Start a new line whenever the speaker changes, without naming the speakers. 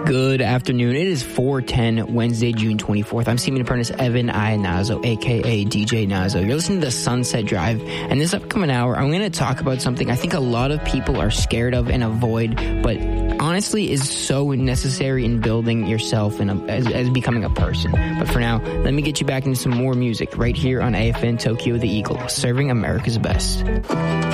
Good afternoon. It is 4:10, Wednesday, June 24th. I'm Seaman Apprentice Evan Iannazo, a.k.a. DJ Nazo. You're listening to the Sunset Drive, and this upcoming hour, I'm going to talk about something I think a lot of people are scared of and avoid, but honestly is so necessary in building yourself and as becoming a person. But for now, let me get you back into some more music right here on AFN Tokyo the Eagle, serving America's best.